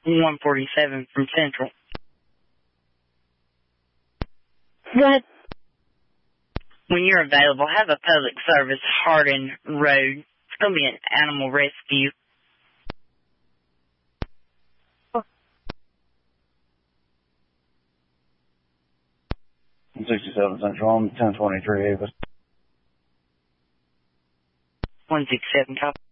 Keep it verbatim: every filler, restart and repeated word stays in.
one forty-seven from Central. Go ahead. When you're available, have a public service Hardin Road. It's going to be an animal rescue. sixty-seven Central, I'm ten twenty-three Avis. one sixty-seven, copy.